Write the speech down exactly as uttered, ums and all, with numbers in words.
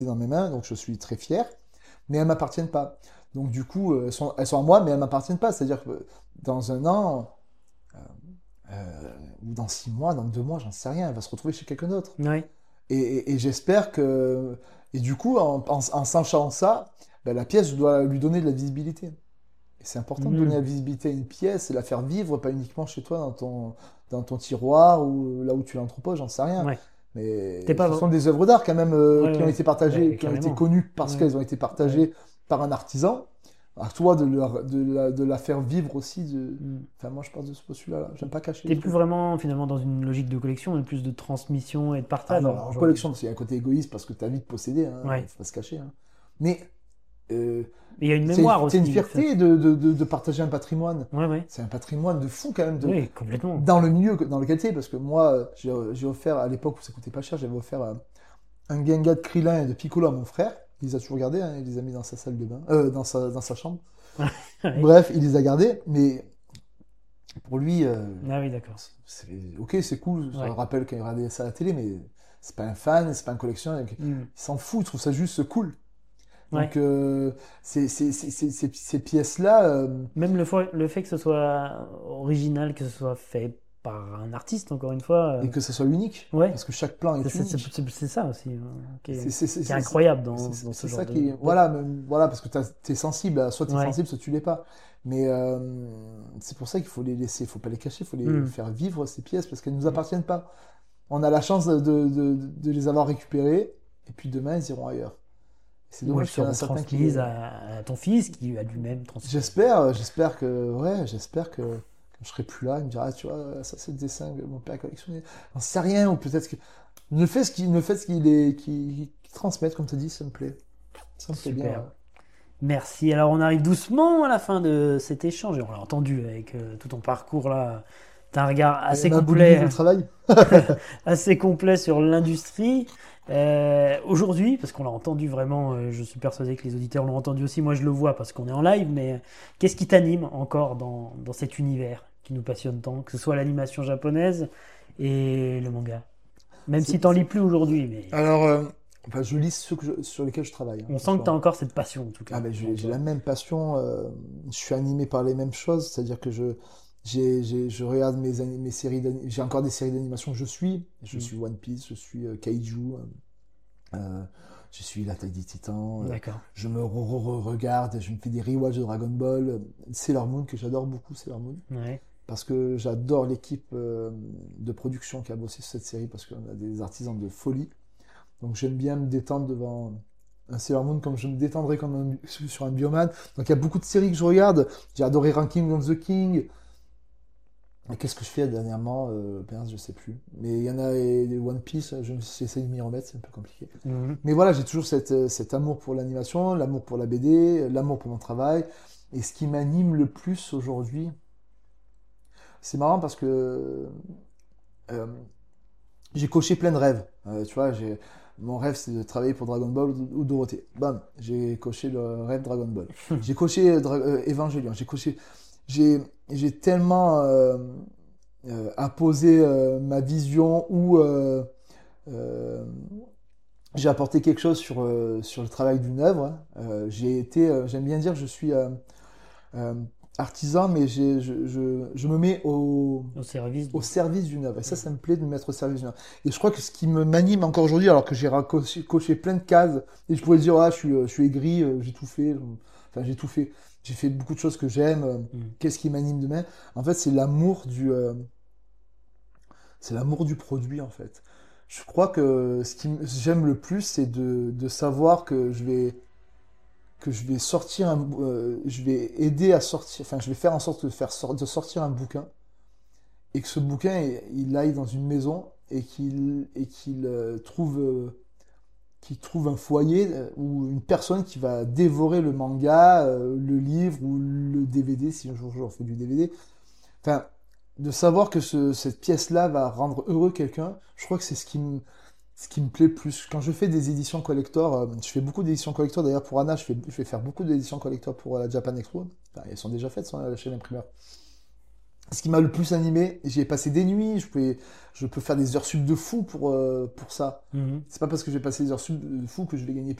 dans mes mains, donc je suis très fier, mais elles m'appartiennent pas. Donc du coup, euh, elles sont, elles sont à moi, mais elles m'appartiennent pas. C'est-à-dire que dans un an, euh, euh, ou dans six mois, dans deux mois, j'en sais rien, elle va se retrouver chez quelqu'un d'autre. Ouais. Et, et- et j'espère que... Et du coup, en, en, en sachant ça, ben, la pièce, je dois lui donner de la visibilité. Et c'est important de donner la Hmm. visibilité à une pièce et la faire vivre, pas uniquement chez toi, dans ton, dans ton tiroir ou là où tu l'entreposes, j'en sais rien. Ouais. T'es Mais pas... ce sont des œuvres d'art quand même euh, Ouais, qui ont ouais. été partagées, Ben, qui ont été carrément. connues parce Ouais. qu'elles ont été Ouais. partagées par un artisan. À toi de, leur- de, la, de la faire vivre aussi. De... Hmm. Enfin, moi, je pense de ce postulat-là. J'aime pas cacher les T'es plus trucs. vraiment finalement dans une logique de collection, mais plus de transmission et de Ah partage non, alors, en aujourd'hui. collection, parce qu'il y a un côté égoïste, parce que tu as envie de posséder, hein, Ouais. faut pas se cacher. Hein. Mais euh, Mais il y a une c'est mémoire c'est une aussi. Enfin, fierté de, de, de, de partager un patrimoine. ouais, ouais. C'est un patrimoine de fou quand même, de, Oui, complètement. dans le milieu que- dans lequel tu es, parce que moi, euh, j'ai j'ai offert, à l'époque où ça coûtait pas cher, j'avais offert euh, un Genga de Krillin et de Piccolo à mon frère. Il les a toujours gardés, hein, il les a mis dans sa salle de bain, euh, dans sa, dans sa chambre. Ouais. Bref, il les a gardés, mais pour lui, euh, Ah oui, d'accord. c'est, ok, c'est cool, ça Ouais. me rappelle quand il regardait ça à la télé, mais c'est pas un fan, c'est pas un collectionneur, il Hmm. s'en fout, il trouve ça juste cool. Ouais. Donc, euh, c'est, c'est, c'est- c'est- ces ces pièces-là, euh, Même le, foi- le fait que ce soit original, que ce soit fait par un artiste, encore une fois, euh, et que ça soit unique, ouais, parce que chaque plan c'est est c'est- unique. c'est- c'est ça aussi, hein, qui C'est est, c'est- c'est- qui est c'est- incroyable dans, c'est- dans ce c'est genre ça de, qui est. d'œuvre. Voilà, même- voilà parce que tu es sensible, à- soit tu es Ouais. sensible, soit tu l'es pas. Mais euh, c'est pour ça qu'il faut les laisser, il faut pas les cacher, il faut les Hmm. faire vivre, ces pièces, parce qu'elles ne nous appartiennent pas. On a la chance de, de- de- de les avoir récupérées, et puis demain, elles iront ailleurs. C'est Ou elles dommage qu'il y en a seront certains qui transmises les. à, à ton fils, qui a lui-même transmis. J'espère, j'espère que. Ouais, j'espère que. Quand je serai plus là, il me dira, ah, tu vois, ça c'est le dessin que mon père a collectionné. J'en sais rien, ou peut-être que. Ne fais ce qu'il ne fait ce qu'il est, qu'il qu'il transmette, comme tu dis, ça me plaît. Ça me plaît bien, Super. ouais. Merci. Alors, on arrive doucement à la fin de cet échange. Et on l'a entendu avec euh, tout ton parcours là. T'as un regard Et assez ma boulimie complet, de travail. assez complet sur l'industrie. Euh, aujourd'hui, parce qu'on l'a entendu vraiment, euh, je suis persuadé que les auditeurs l'ont entendu aussi, moi je le vois parce qu'on est en live, mais euh, qu'est-ce qui t'anime encore dans, dans cet univers qui nous passionne tant, que ce soit l'animation japonaise et le manga? Même si C'est- t'en lis c'est- plus aujourd'hui, mais Alors, euh, enfin, je lis ceux que je- sur lesquels je travaille, hein, on sent que t'as attention. encore cette passion en tout cas. Ah ben, j'ai en j'ai toi. la même passion. Euh, je suis animé par les mêmes choses, c'est-à-dire que je, j'ai, j'ai- je regarde mes, ani- mes séries d'ani- j'ai encore des séries d'animation que je suis. Je Mm. suis One Piece, je suis euh, Kaiju, euh, euh, je suis l'Attaque des Titans. Euh, D'accord. je me re-re-regarde, je me fais des rewatch de Dragon Ball, euh, Sailor Moon que j'adore beaucoup, Sailor Moon. Ouais. Parce que j'adore l'équipe euh, de production qui a bossé sur cette série, parce qu'on a des artisans de folie. Donc j'aime bien me détendre devant un Sailor Moon comme je me détendrais comme un- sur un Bioman. Donc il y a beaucoup de séries que je regarde. J'ai adoré Ranking of the King. Et qu'est-ce que je fais dernièrement euh, Merde, je sais plus. Mais il y en a et, les One Piece, je j'essaie de m'y remettre, c'est un peu compliqué. Mhm. Mais voilà, j'ai toujours cette, euh, cet amour pour l'animation, l'amour pour la B D, l'amour pour mon travail. Et ce qui m'anime le plus aujourd'hui, c'est marrant parce que euh, j'ai coché plein de rêves. Euh, tu vois, j'ai mon rêve c'est de travailler pour Dragon Ball ou, ou Dorothée. Bam, j'ai coché le rêve Dragon Ball. J'ai coché Dra- euh, Evangelion. J'ai coché. J'ai j'ai tellement euh, euh, imposé euh, ma vision ou euh, euh, j'ai apporté quelque chose sur euh, sur le travail d'une œuvre. Hein. Euh, j'ai été, euh, j'aime bien dire, je suis euh, euh, artisan, mais j'ai, je, je, je me mets au Au service au de... service d'une œuvre. Et ça, ça me plaît de me mettre au service d'une œuvre. Et je crois que ce qui me m'anime encore aujourd'hui, alors que j'ai racoché- coché plein de cases, et je pourrais dire, ah, je suis, euh, je suis aigri, euh, j'ai tout fait, enfin, j'ai tout fait, j'ai fait beaucoup de choses que j'aime, euh, Mm. qu'est-ce qui m'anime demain? En fait, c'est l'amour du, euh, c'est l'amour du produit, en fait. Je crois que ce qui m- j'aime le plus, c'est de, de savoir que je vais, que je vais sortir un, euh, je vais aider à sortir, enfin, je vais faire en sorte de faire sor- de sortir un bouquin et que ce bouquin il aille dans une maison et qu'il et qu'il euh, trouve euh, qu'il trouve un foyer euh, ou une personne qui va dévorer le manga, euh, le livre ou le D V D si un jour j'en fais du D V D. Enfin, de savoir que ce- cette pièce-là va rendre heureux quelqu'un, je crois que c'est ce qui me ce qui me plaît plus. Quand je fais des éditions collector, euh, je fais beaucoup d'éditions collector. D'ailleurs, pour Anna, je, fais, je vais faire beaucoup d'éditions collector pour la Japan Expo. Enfin, elles sont déjà faites sur la chaîne imprimeur. ce qui m'a le plus animé. J'y ai passé des nuits, je pouvais, je peux faire des heures sub de fou pour, euh, pour ça. Mhm. C'est pas parce que j'ai passé des heures sub de fou que je vais gagner